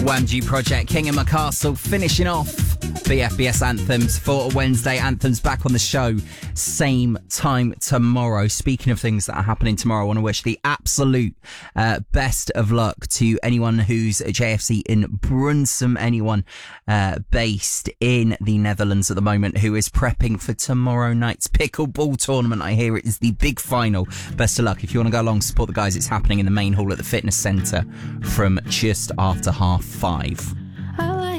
Wamji Project, King in My Castle, finishing off BFBS Anthems for a Wednesday. Anthems back on the show, same time tomorrow. Speaking of things that are happening tomorrow, I want to wish the absolute best of luck to anyone who's at JFC in Brunsum, anyone based in the Netherlands at the moment who is prepping for tomorrow night's pickleball tournament. I hear it is the big final. Best of luck. If you want to go along, support the guys. It's happening in the main hall at the fitness centre from just after 5:30.